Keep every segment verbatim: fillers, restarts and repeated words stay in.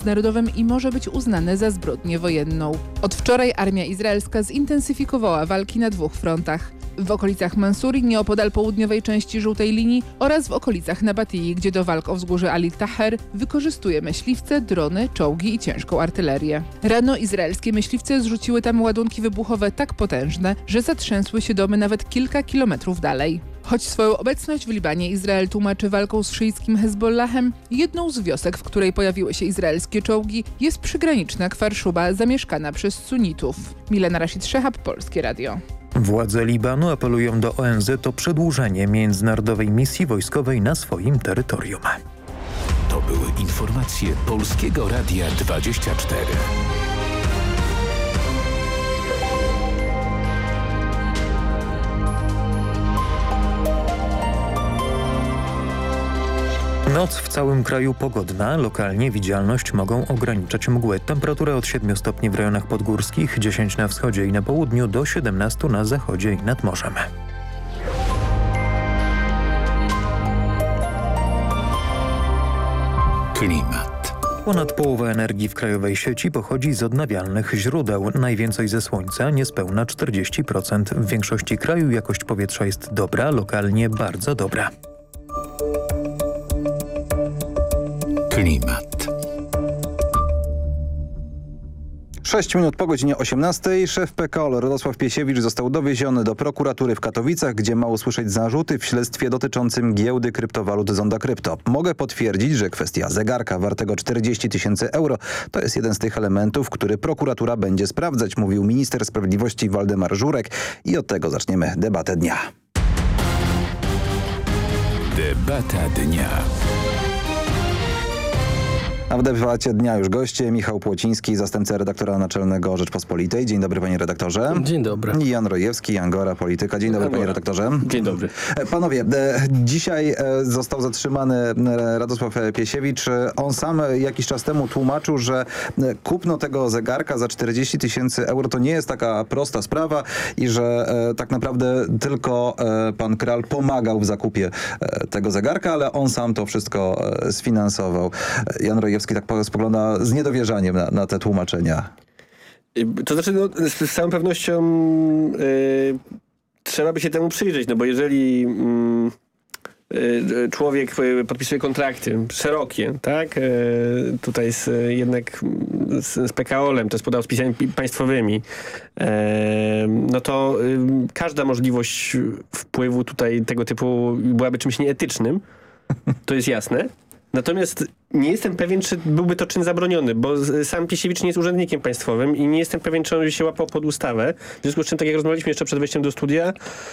międzynarodowym i może być uznane za zbrodnię wojenną. Od wczoraj armia izraelska zintensyfikowała walki na dwóch frontach. W okolicach Mansurii, nieopodal południowej części żółtej linii oraz w okolicach Nabatii, gdzie do walk o wzgórze Ali Taher wykorzystuje myśliwce, drony, czołgi i ciężką artylerię. Rano izraelskie myśliwce zrzuciły tam ładunki wybuchowe tak potężne, że zatrzęsły się domy nawet kilka kilometrów dalej. Choć swoją obecność w Libanie Izrael tłumaczy walką z szyickim Hezbollahem, jedną z wiosek, w której pojawiły się izraelskie czołgi, jest przygraniczna Kfar Shuba zamieszkana przez sunnitów. Milena Rashid Szehab, Polskie Radio. Władze Libanu apelują do O N Z o przedłużenie międzynarodowej misji wojskowej na swoim terytorium. To były informacje Polskiego Radia dwadzieścia cztery. Noc w całym kraju pogodna, lokalnie widzialność mogą ograniczać mgły. Temperatura od siedmiu stopni w rejonach podgórskich, dziesięć na wschodzie i na południu, do siedemnastu na zachodzie i nad morzem. Klimat. Ponad połowa energii w krajowej sieci pochodzi z odnawialnych źródeł. Najwięcej ze słońca, niespełna czterdzieści procent. W większości kraju jakość powietrza jest dobra, lokalnie bardzo dobra. Klimat. sześć minut po godzinie osiemnastej. Szef P K O L Radosław Piesiewicz został dowieziony do prokuratury w Katowicach, gdzie ma usłyszeć zarzuty w śledztwie dotyczącym giełdy kryptowalut Zonda Krypto. Mogę potwierdzić, że kwestia zegarka wartego czterdzieści tysięcy euro to jest jeden z tych elementów, który prokuratura będzie sprawdzać, mówił minister sprawiedliwości Waldemar Żurek. I od tego zaczniemy debatę dnia. Debata dnia. A w debacie dnia już goście: Michał Płociński, zastępca redaktora naczelnego Rzeczpospolitej. Dzień dobry, panie redaktorze. Dzień dobry. I Jan Rojewski, Angora Polityka. Dzień dobry, Angora. panie redaktorze. Dzień dobry. Panowie, dzisiaj został zatrzymany Radosław Piesiewicz. On sam jakiś czas temu tłumaczył, że kupno tego zegarka za czterdzieści tysięcy euro to nie jest taka prosta sprawa i że tak naprawdę tylko pan Kral pomagał w zakupie tego zegarka, ale on sam to wszystko sfinansował. Jan Rojewski tak spogląda z niedowierzaniem na, na te tłumaczenia. To znaczy, no, z, z całą pewnością yy, trzeba by się temu przyjrzeć, no bo jeżeli yy, yy, człowiek podpisuje kontrakty szerokie, tak, yy, tutaj z, jednak z, z P K O L-em, to jest podał z pisami państwowymi, yy, no to yy, każda możliwość wpływu tutaj tego typu byłaby czymś nieetycznym, to jest jasne. Natomiast nie jestem pewien, czy byłby to czyn zabroniony, bo sam Piesiewicz nie jest urzędnikiem państwowym i nie jestem pewien, czy on się łapał pod ustawę. W związku z czym, tak jak rozmawialiśmy jeszcze przed wejściem do studia,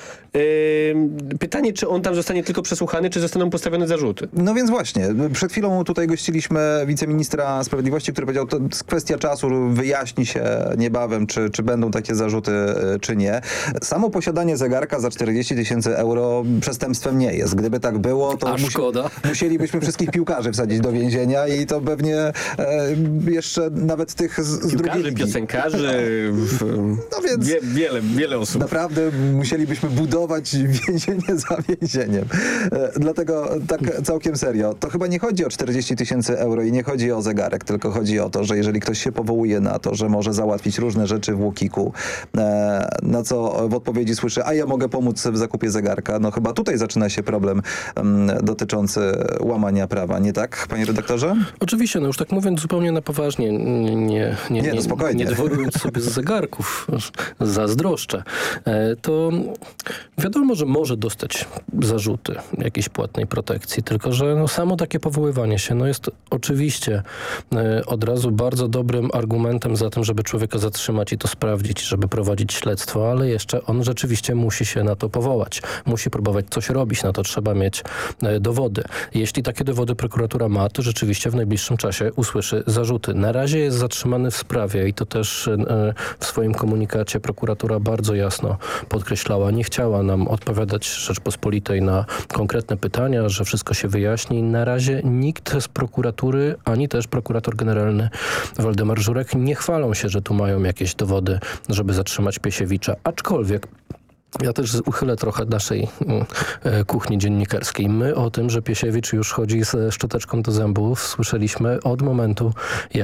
yy, pytanie, czy on tam zostanie tylko przesłuchany, czy zostaną postawione zarzuty. No więc właśnie, przed chwilą tutaj gościliśmy wiceministra sprawiedliwości, który powiedział, to jest kwestia czasu, wyjaśni się niebawem, czy, czy będą takie zarzuty, czy nie. Samo posiadanie zegarka za czterdzieści tysięcy euro przestępstwem nie jest. Gdyby tak było, to musi, musielibyśmy wszystkich piłkarzy wsadzić do więzienia i to pewnie e, jeszcze nawet tych z, z Piłkarzy, drugiej ligi. piosenkarzy, no więc wie, wiele, wiele osób. Naprawdę musielibyśmy budować więzienie za więzieniem. E, dlatego tak całkiem serio, to chyba nie chodzi o czterdzieści tysięcy euro i nie chodzi o zegarek, tylko chodzi o to, że jeżeli ktoś się powołuje na to, że może załatwić różne rzeczy w Łukiku, e, na co w odpowiedzi słyszy, a ja mogę pomóc w zakupie zegarka, no chyba tutaj zaczyna się problem um, dotyczący łamania prawa, nie tak, panie redaktorze? Oczywiście, no już tak mówiąc zupełnie na poważnie, nie, nie, nie, nie, no spokojnie. nie dworując sobie z zegarków, zazdroszczę, to wiadomo, że może dostać zarzuty jakiejś płatnej protekcji, tylko że no samo takie powoływanie się no jest oczywiście od razu bardzo dobrym argumentem za tym, żeby człowieka zatrzymać i to sprawdzić, żeby prowadzić śledztwo, ale jeszcze on rzeczywiście musi się na to powołać. Musi próbować coś robić, na to trzeba mieć dowody. Jeśli takie dowody prokuratura ma, to rzeczywiście w najbliższym czasie usłyszy zarzuty. Na razie jest zatrzymany w sprawie i to też w swoim komunikacie prokuratura bardzo jasno podkreślała. Nie chciała nam odpowiadać Rzeczpospolitej na konkretne pytania, że wszystko się wyjaśni. Na razie nikt z prokuratury, ani też prokurator generalny Waldemar Żurek nie chwalą się, że tu mają jakieś dowody, żeby zatrzymać Piesiewicza. Aczkolwiek ja też uchylę trochę naszej e, kuchni dziennikarskiej. My o tym, że Piesiewicz już chodzi ze szczoteczką do zębów, słyszeliśmy od momentu, jak